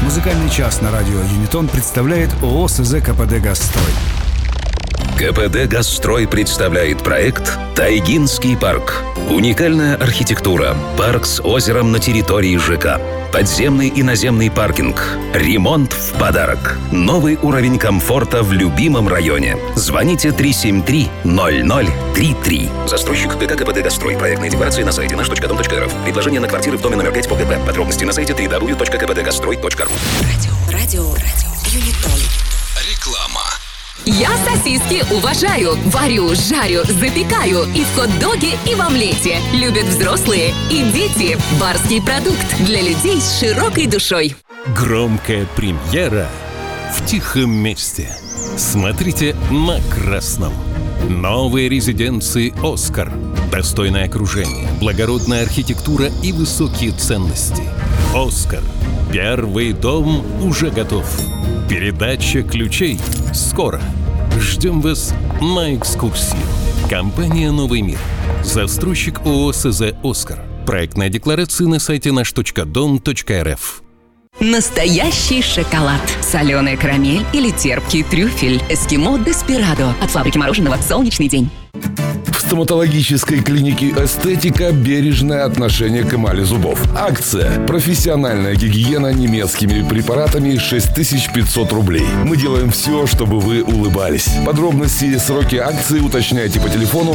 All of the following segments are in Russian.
Музыкальный час на радио Юнитон представляет ООО СЗ КПД «Газстрой». КПД «Газстрой» представляет проект «Тайгинский парк». Уникальная архитектура. Парк с озером на территории ЖК. Подземный и наземный паркинг. Ремонт в подарок. Новый уровень комфорта в любимом районе. Звоните 373-0033. Застройщик ГК КПД «Газстрой». Проектные декларации на сайте наш.дом.рф. Предложение на квартиры в доме номер 5 по ГП. Подробности на сайте www.kpdgastroy.ru. Радио Юнитон. Реклама. Я сосиски уважаю, варю, жарю, запекаю и в хот-доге, и в омлете. Любят взрослые и дети. Барский продукт для людей с широкой душой. Громкая премьера в тихом месте. Смотрите на красном. Новые резиденции «Оскар». Достойное окружение, благородная архитектура и высокие ценности. «Оскар». Первый дом уже готов. Передача ключей скоро. Ждем вас на экскурсию. Компания «Новый мир». Застройщик ООО СЗ «Оскар». Проектная декларация на сайте наш.дом.рф. Настоящий шоколад. Соленая карамель или терпкий трюфель. Эскимо Деспирадо. От фабрики мороженого «Солнечный день». В стоматологической клинике «Эстетика» бережное отношение к эмали зубов. Акция. Профессиональная гигиена немецкими препаратами 6500 рублей. Мы делаем все, чтобы вы улыбались. Подробности и сроки акции уточняйте по телефону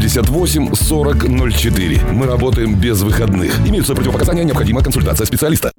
388 40 04. Мы работаем без выходных. Имеются противопоказания, необходима консультация специалиста.